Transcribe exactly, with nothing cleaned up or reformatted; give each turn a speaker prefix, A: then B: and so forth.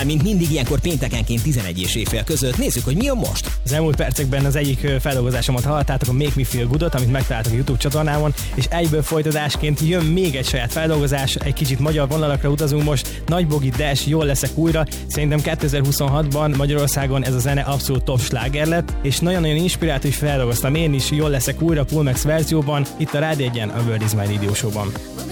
A: Mint mindig ilyenkor péntekenként tizenegy és éjfél között nézzük, hogy mi a most.
B: Az elmúlt percekben az egyik feldolgozásomat hallottátok, a Make Me Feel Good-ot, amit megtaláltak a YouTube csatornámon, és egyből folytatásként jön még egy saját feldolgozás, egy kicsit magyar vonalakra utazunk most, Nagy Bogi Dash, Jól leszek újra. Szerintem kétezer-huszonhatban Magyarországon ez a zene abszolút top sláger lett, és nagyon-nagyon inspirált, és feldolgoztam én is, Jól leszek újra Pull Max verzióban, itt a Rádió egyen, a World Is My Radio Show-ban.